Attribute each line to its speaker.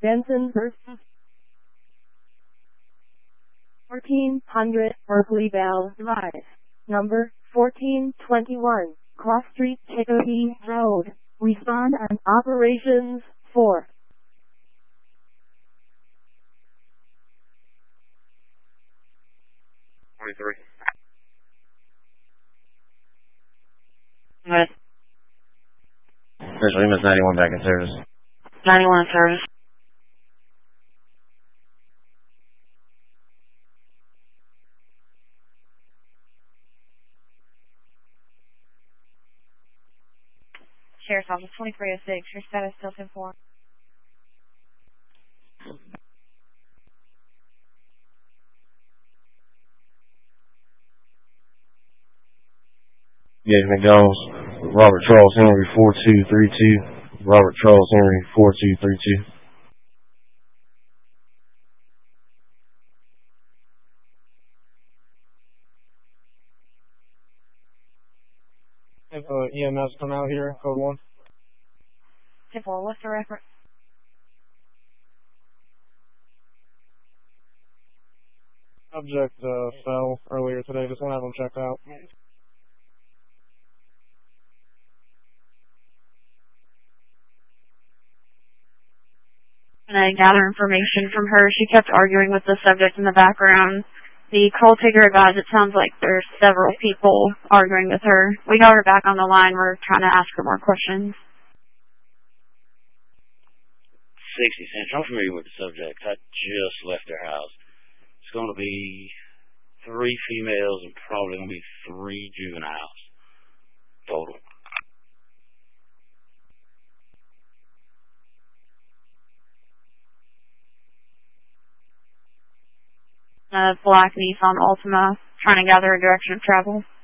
Speaker 1: Benson versus 1400 Berkeley Bell Drive, number 1421, Cross Street, Chicopee Road. Respond on operations 4.
Speaker 2: What?
Speaker 3: First Loomis 91 back in service.
Speaker 2: 91 in service. Sheriff's Office 2306, your status still 10-4.
Speaker 3: Gage McDonald's, Robert Charles Henry 4232. Robert Charles Henry 4232.
Speaker 4: If EMS come out here, code 1.
Speaker 2: 10-4, what's the reference?
Speaker 4: Subject fell earlier today. Just want to have them checked out.
Speaker 2: And I gather information from her. She kept arguing with the subject in the background. The call taker advised it sounds like there's several people arguing with her. We got her back on the line. We're trying to ask her more questions.
Speaker 5: 60 cents. I'm familiar with the subject. I just left their house. It's going to be 3 females and probably going to be 3 juveniles total.
Speaker 2: Black Nissan Altima, trying to gather a direction of travel.